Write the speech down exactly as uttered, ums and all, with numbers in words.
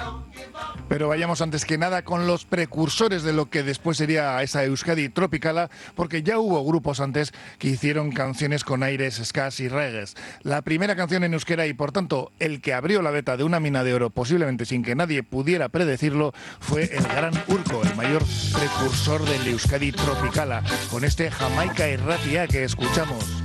Pero vayamos antes que nada con los precursores de lo que después sería esa Euskadi Tropicala, porque ya hubo grupos antes que hicieron canciones con aires skas y reggaes. La primera canción en euskera y por tanto el que abrió la veta de una mina de oro posiblemente sin que nadie pudiera predecirlo fue el gran Urko, el mayor precursor del Euskadi Tropicala, con este Jamaica Irratia que escuchamos.